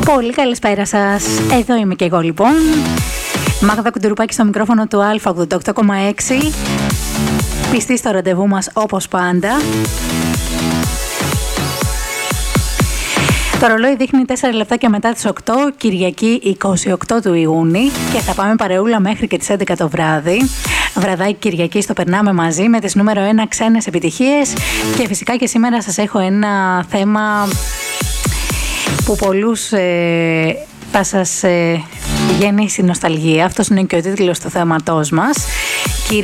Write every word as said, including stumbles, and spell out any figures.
Πολύ καλησπέρα σας. Εδώ είμαι και εγώ λοιπόν. Μάγδα Κουντουρουπάκη στο μικρόφωνο του Α ογδόντα οκτώ κόμμα έξι. Πιστή στο ραντεβού μας όπως πάντα. Το ρολόι δείχνει τέσσερα λεπτάκια μετά τις οκτώ, Κυριακή εικοστή όγδοη του Ιούνιου, και θα πάμε παρεούλα μέχρι και τις έντεκα το βράδυ. Βραδάκι Κυριακή το περνάμε μαζί με τις νούμερο ένα ξένες επιτυχίες, και φυσικά και σήμερα σας έχω ένα θέμα που πολλούς ε, θα σας ε, γεννήσει νοσταλγία. Αυτός είναι και ο τίτλος του θέματός μας.